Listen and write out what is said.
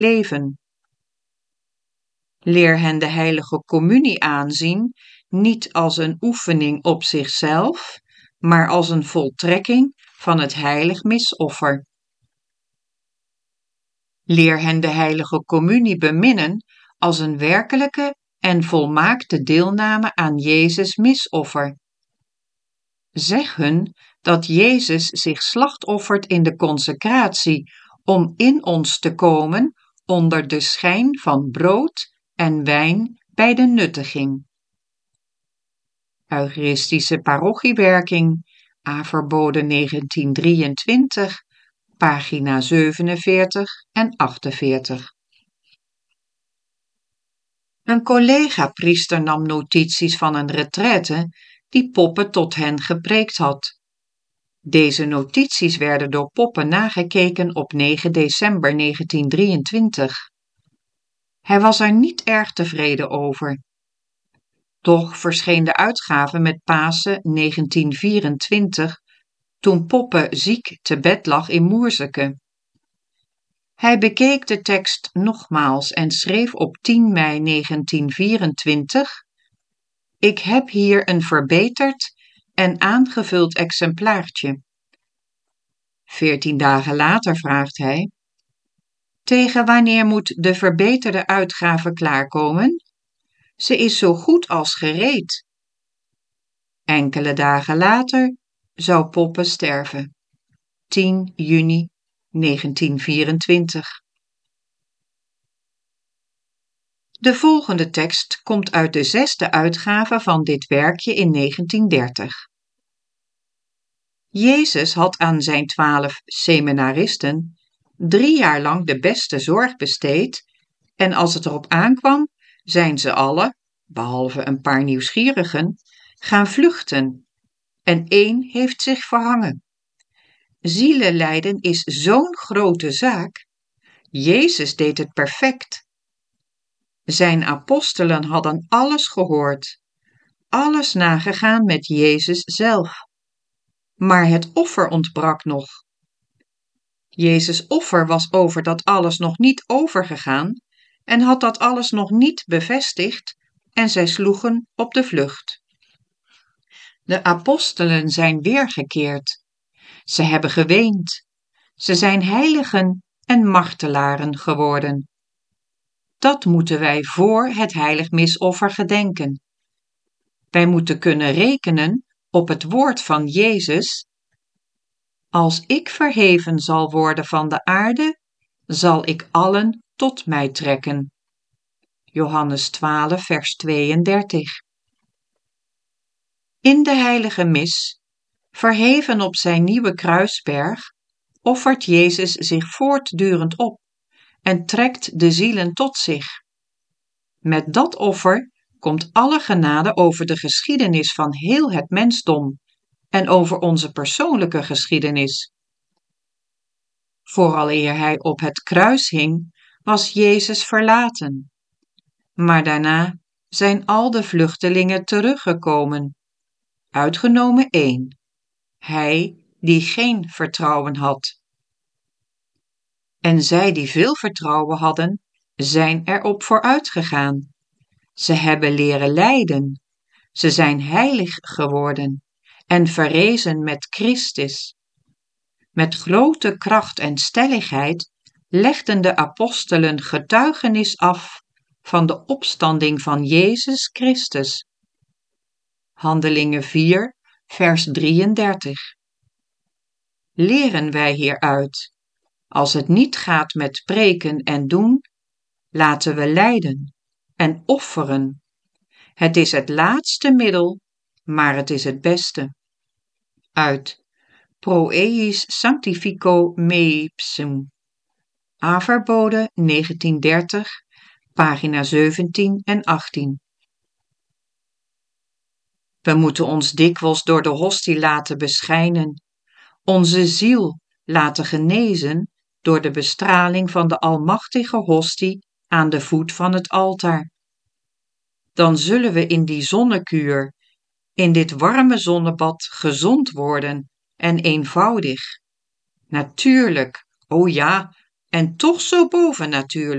leven. Leer hen de heilige communie aanzien, niet als een oefening op zichzelf, maar als een voltrekking van het heilig misoffer. Leer hen de heilige communie beminnen als een werkelijke en volmaakte deelname aan Jezus' misoffer. Zeg hun dat Jezus zich slachtoffert in de consecratie om in ons te komen onder de schijn van brood en wijn bij de nuttiging. Eucharistische parochiewerking, A-verboden 1923, pagina 47 en 48. Een collega-priester nam notities van een retraite die Poppe tot hen gepreekt had. Deze notities werden door Poppe nagekeken op 9 december 1923. Hij was er niet erg tevreden over. Toch verscheen de uitgave met Pasen 1924, toen Poppe ziek te bed lag in Moerseke. Hij bekeek de tekst nogmaals en schreef op 10 mei 1924: Ik heb hier een verbeterd en aangevuld exemplaartje. 14 dagen later vraagt hij: Tegen wanneer moet de verbeterde uitgave klaarkomen? Ze is zo goed als gereed. Enkele dagen later zou Poppe sterven. 10 juni 1924. De volgende tekst komt uit de 6e uitgave van dit werkje in 1930. Jezus had aan zijn 12 seminaristen 3 jaar lang de beste zorg besteed en als het erop aankwam, zijn ze alle, behalve een paar nieuwsgierigen, gaan vluchten en 1 heeft zich verhangen. Zielenlijden is zo'n grote zaak. Jezus deed het perfect. Zijn apostelen hadden alles gehoord, alles nagegaan met Jezus zelf. Maar het offer ontbrak nog. Jezus' offer was over dat alles nog niet overgegaan en had dat alles nog niet bevestigd en zij sloegen op de vlucht. De apostelen zijn weergekeerd. Ze hebben geweend. Ze zijn heiligen en martelaren geworden. Dat moeten wij voor het heilig misoffer gedenken. Wij moeten kunnen rekenen op het woord van Jezus: Als ik verheven zal worden van de aarde, zal ik allen tot mij trekken. Johannes 12, vers 32. In de heilige mis, verheven op zijn nieuwe kruisberg, offert Jezus zich voortdurend op en trekt de zielen tot zich. Met dat offer komt alle genade over de geschiedenis van heel het mensdom en over onze persoonlijke geschiedenis. Vooraleer hij op het kruis hing, was Jezus verlaten. Maar daarna zijn al de vluchtelingen teruggekomen, uitgenomen 1, hij die geen vertrouwen had. En zij die veel vertrouwen hadden, zijn erop vooruit gegaan. Ze hebben leren lijden. Ze zijn heilig geworden en verrezen met Christus. Met grote kracht en stelligheid legden de apostelen getuigenis af van de opstanding van Jezus Christus. Handelingen 4, vers 33. Leren wij hieruit: als het niet gaat met preken en doen, laten we lijden en offeren. Het is het laatste middel, maar het is het beste. Uit Pro eius sanctifico mei ipsum, A-verboden 1930, pagina 17 en 18. We moeten ons dikwijls door de hostie laten beschijnen, onze ziel laten genezen door de bestraling van de almachtige hostie aan de voet van het altaar. Dan zullen we in die zonnekuur, in dit warme zonnebad gezond worden en eenvoudig. Natuurlijk, o ja, en toch zo bovennatuurlijk.